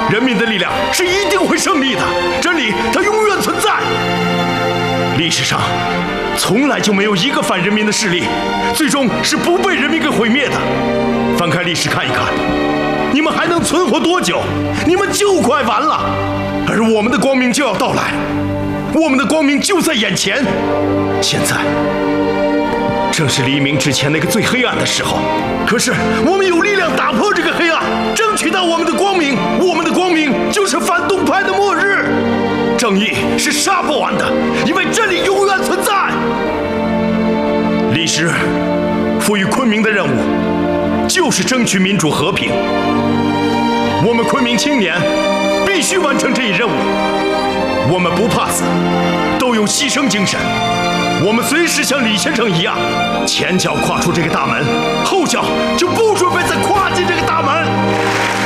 人民的力量是一定会胜利的，真理它永远存在。历史上从来就没有一个反人民的势力最终是不被人民给毁灭的。翻开历史看一看，你们还能存活多久？你们就快完了，而我们的光明就要到来，我们的光明就在眼前。现在正是黎明之前那个最黑暗的时候，可是我们有力量打破这个黑暗，争取到我们的光明。我们的光明就是反动派的末日。正义是杀不完的，因为真理永远存在。历史赋予昆明的任务就是争取民主和平，我们昆明青年必须完成这一任务。我们不怕死，都有牺牲精神。我们随时像李先生一样，前脚跨出这个大门，后脚就不准备再跨进这个大门。